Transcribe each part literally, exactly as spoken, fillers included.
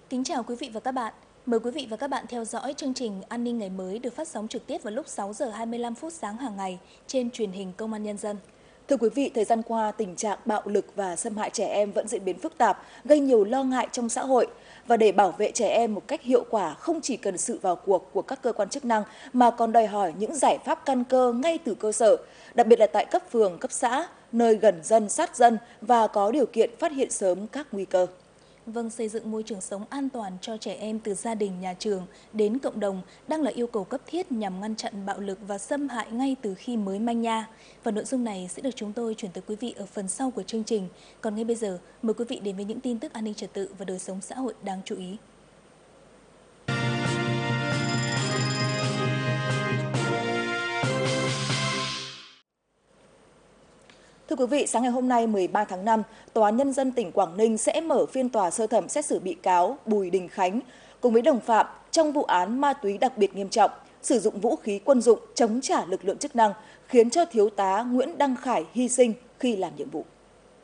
Kính chào quý vị và các bạn. Mời quý vị và các bạn theo dõi chương trình An ninh ngày mới được phát sóng trực tiếp vào lúc sáu giờ hai mươi lăm phút sáng hàng ngày trên truyền hình Công an Nhân dân. Thưa quý vị, thời gian qua, tình trạng bạo lực và xâm hại trẻ em vẫn diễn biến phức tạp, gây nhiều lo ngại trong xã hội. Và để bảo vệ trẻ em một cách hiệu quả, không chỉ cần sự vào cuộc của các cơ quan chức năng, mà còn đòi hỏi những giải pháp căn cơ ngay từ cơ sở, đặc biệt là tại cấp phường, cấp xã, nơi gần dân, sát dân và có điều kiện phát hiện sớm các nguy cơ. Vâng, xây dựng môi trường sống an toàn cho trẻ em từ gia đình, nhà trường đến cộng đồng đang là yêu cầu cấp thiết nhằm ngăn chặn bạo lực và xâm hại ngay từ khi mới manh nha. Và nội dung này sẽ được chúng tôi chuyển tới quý vị ở phần sau của chương trình. Còn ngay bây giờ, mời quý vị đến với những tin tức an ninh trật tự và đời sống xã hội đáng chú ý. Thưa quý vị, sáng ngày hôm nay mười ba tháng năm, Tòa án Nhân dân tỉnh Quảng Ninh sẽ mở phiên tòa sơ thẩm xét xử bị cáo Bùi Đình Khánh cùng với đồng phạm trong vụ án ma túy đặc biệt nghiêm trọng, sử dụng vũ khí quân dụng chống trả lực lượng chức năng, khiến cho thiếu tá Nguyễn Đăng Khải hy sinh khi làm nhiệm vụ.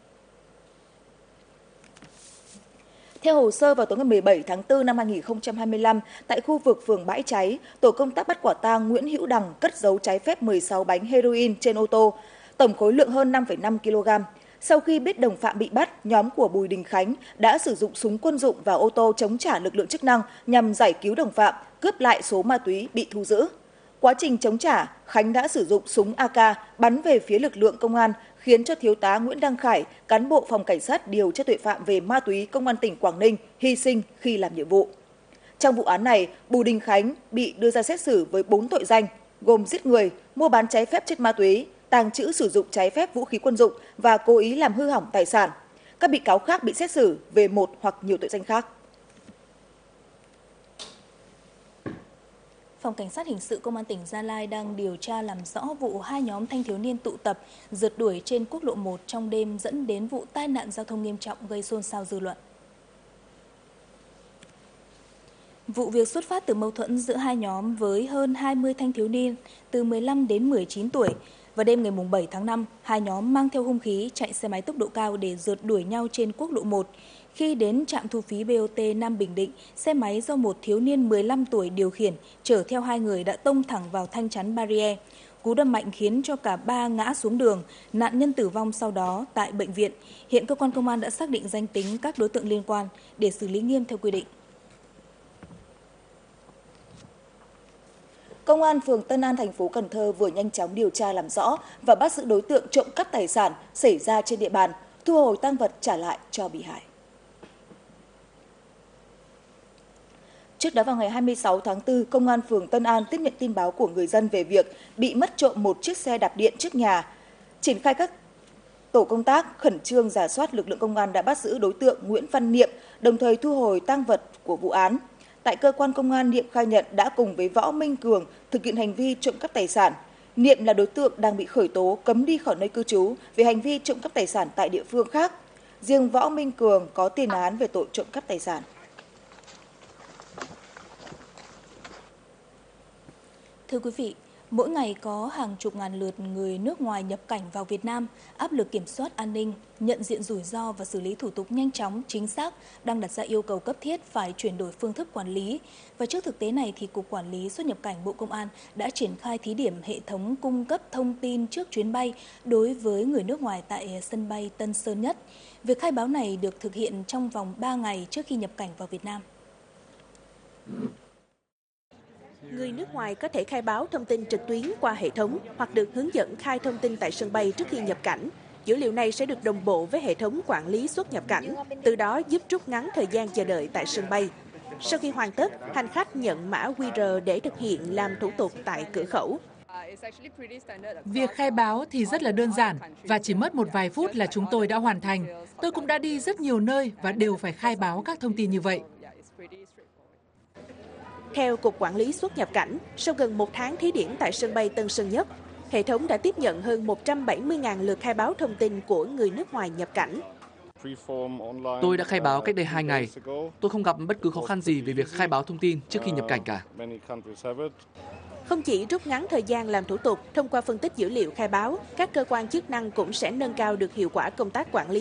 Theo hồ sơ, vào tối ngày mười bảy tháng tư năm hai nghìn không trăm hai mươi lăm, tại khu vực phường Bãi Cháy, tổ công tác bắt quả tang Nguyễn Hữu Đằng cất giấu trái phép mười sáu bánh heroin trên ô tô, tổng khối lượng hơn năm phẩy năm ki lô gam. Sau khi biết đồng phạm bị bắt, nhóm của Bùi Đình Khánh đã sử dụng súng quân dụng và ô tô chống trả lực lượng chức năng nhằm giải cứu đồng phạm, cướp lại số ma túy bị thu giữ. Quá trình chống trả, Khánh đã sử dụng súng a ca bắn về phía lực lượng công an, khiến cho thiếu tá Nguyễn Đăng Khải, cán bộ phòng cảnh sát điều tra tội phạm về ma túy công an tỉnh Quảng Ninh hy sinh khi làm nhiệm vụ. Trong vụ án này, Bùi Đình Khánh bị đưa ra xét xử với bốn tội danh, gồm giết người, mua bán trái phép chất ma túy, tàng trữ sử dụng trái phép vũ khí quân dụng và cố ý làm hư hỏng tài sản. Các bị cáo khác bị xét xử về một hoặc nhiều tội danh khác. Phòng Cảnh sát Hình sự Công an tỉnh Gia Lai đang điều tra làm rõ vụ hai nhóm thanh thiếu niên tụ tập rượt đuổi trên quốc lộ một trong đêm dẫn đến vụ tai nạn giao thông nghiêm trọng gây xôn xao dư luận. Vụ việc xuất phát từ mâu thuẫn giữa hai nhóm với hơn hai mươi thanh thiếu niên từ mười lăm đến mười chín tuổi. Vào đêm ngày bảy tháng năm, hai nhóm mang theo hung khí chạy xe máy tốc độ cao để rượt đuổi nhau trên quốc lộ một. Khi đến trạm thu phí bê o tê Nam Bình Định, xe máy do một thiếu niên mười lăm tuổi điều khiển chở theo hai người đã tông thẳng vào thanh chắn barrier. Cú đâm mạnh khiến cho cả ba ngã xuống đường, nạn nhân tử vong sau đó tại bệnh viện. Hiện cơ quan công an đã xác định danh tính các đối tượng liên quan để xử lý nghiêm theo quy định. Công an phường Tân An, thành phố Cần Thơ vừa nhanh chóng điều tra làm rõ và bắt giữ đối tượng trộm cắp tài sản xảy ra trên địa bàn, thu hồi tang vật trả lại cho bị hại. Trước đó vào ngày hai mươi sáu tháng tư, Công an phường Tân An tiếp nhận tin báo của người dân về việc bị mất trộm một chiếc xe đạp điện trước nhà. Triển khai các tổ công tác khẩn trương rà soát, lực lượng công an đã bắt giữ đối tượng Nguyễn Văn Niệm, đồng thời thu hồi tang vật của vụ án. Tại cơ quan công an, Niệm khai nhận đã cùng với Võ Minh Cường thực hiện hành vi trộm cắp tài sản. Niệm là đối tượng đang bị khởi tố cấm đi khỏi nơi cư trú về hành vi trộm cắp tài sản tại địa phương khác. Riêng Võ Minh Cường có tiền án về tội trộm cắp tài sản. Thưa quý vị, mỗi ngày có hàng chục ngàn lượt người nước ngoài nhập cảnh vào Việt Nam, áp lực kiểm soát an ninh, nhận diện rủi ro và xử lý thủ tục nhanh chóng, chính xác đang đặt ra yêu cầu cấp thiết phải chuyển đổi phương thức quản lý. Và trước thực tế này thì Cục Quản lý Xuất nhập cảnh Bộ Công an đã triển khai thí điểm hệ thống cung cấp thông tin trước chuyến bay đối với người nước ngoài tại sân bay Tân Sơn Nhất. Việc khai báo này được thực hiện trong vòng ba ngày trước khi nhập cảnh vào Việt Nam. Người nước ngoài có thể khai báo thông tin trực tuyến qua hệ thống hoặc được hướng dẫn khai thông tin tại sân bay trước khi nhập cảnh. Dữ liệu này sẽ được đồng bộ với hệ thống quản lý xuất nhập cảnh, từ đó giúp rút ngắn thời gian chờ đợi tại sân bay. Sau khi hoàn tất, hành khách nhận mã quy rờ để thực hiện làm thủ tục tại cửa khẩu. Việc khai báo thì rất là đơn giản và chỉ mất một vài phút là chúng tôi đã hoàn thành. Tôi cũng đã đi rất nhiều nơi và đều phải khai báo các thông tin như vậy. Theo Cục Quản lý Xuất nhập cảnh, sau gần một tháng thí điểm tại sân bay Tân Sơn Nhất, hệ thống đã tiếp nhận hơn một trăm bảy mươi nghìn lượt khai báo thông tin của người nước ngoài nhập cảnh. Tôi đã khai báo cách đây hai ngày. Tôi không gặp bất cứ khó khăn gì về việc khai báo thông tin trước khi nhập cảnh cả. Không chỉ rút ngắn thời gian làm thủ tục, thông qua phân tích dữ liệu khai báo, các cơ quan chức năng cũng sẽ nâng cao được hiệu quả công tác quản lý